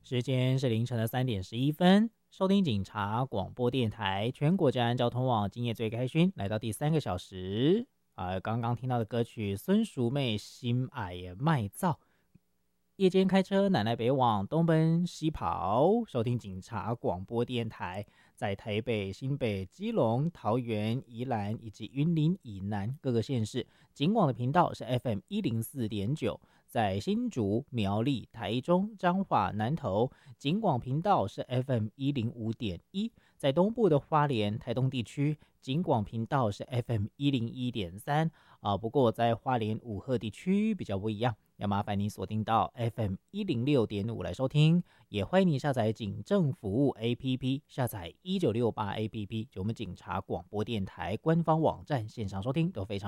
时间是凌晨的3点11分，收听警察广播电台全国治安交通网，今夜最开心，来到第3个小时。刚刚听到的歌曲孙淑妹心爱的麦噪，夜间开车南来北往，东奔西跑，收听警察广播电台，在台北、新北、基隆、桃园、宜兰以及云林以南各个县市，警广的频道是 FM104.9。在新竹、苗栗、台中、彰化、南投，警广频道是 FM105.1；在东部的花莲、台东地区，警广频道是 FM101.3。不过在花莲五鹤地区比较不一样，要麻烦你锁定到 FM106.5来收听。也欢迎你下载警政服务 APP， 下载1968 APP， 就我们警察广播电台官方网站线上收听都非常